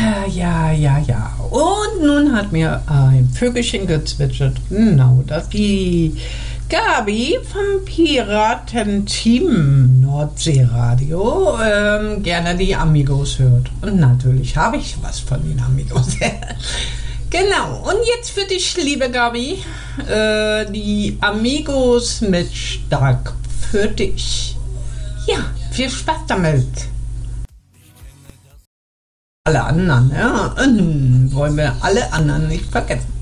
Ja. Und nun hat mir ein Vögelchen gezwitschert. Genau, dass die Gabi vom Piratenteam Nordseeradio gerne die Amigos hört. Und natürlich habe ich was von den Amigos. Genau, und jetzt für dich, liebe Gabi, die Amigos mit Stark für dich. Ja, viel Spaß damit. Alle anderen, ja, wollen wir alle anderen nicht vergessen.